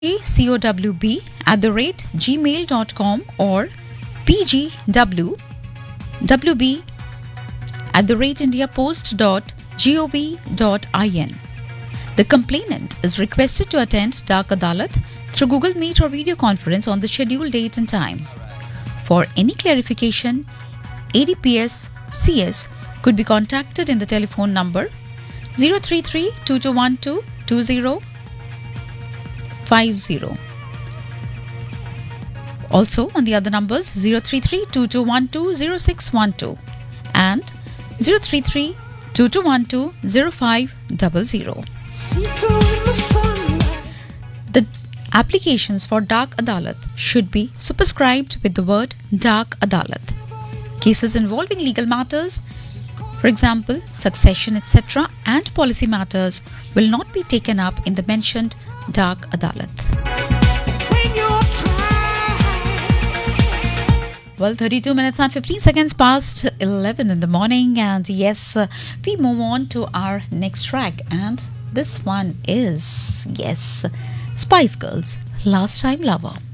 cowb@gmail.com or pgwb@indiapost.gov.in. The complainant is requested to attend Dak Adalat through Google Meet or video conference on the scheduled date and time. For any clarification, ADPS CS could be contacted in the telephone number 033 2212 2050. Also on the other numbers 033 2212 0612 and 033 2212 0500. The applications for Dak Adalat should be superscribed with the word Dak Adalat. Cases involving legal matters, for example, succession, etc., and policy matters will not be taken up in the mentioned Dak Adalat. Well, 32 minutes and 15 seconds past 11 in the morning, and yes, we move on to our next track, and this one is, yes, Spice Girls, Last Time Lover.